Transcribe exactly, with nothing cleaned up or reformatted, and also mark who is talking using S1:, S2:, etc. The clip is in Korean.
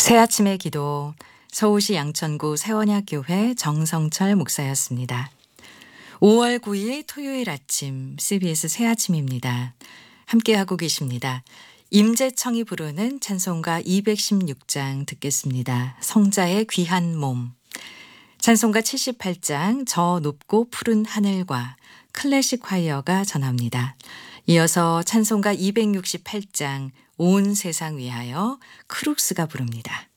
S1: 새아침의 기도 서울시 양천구 세원야교회 정성철 목사였습니다. 오월 구일 토요일 아침 씨비에스 새아침입니다. 함께하고 계십니다. 임재청이 부르는 찬송가 이백십육 장 듣겠습니다. 성자의 귀한 몸. 찬송가 칠십팔 장 저 높고 푸른 하늘과 클래식 화이어가 전합니다. 이어서 찬송가 이백육십팔 장 온 세상 위하여 크룩스가 부릅니다.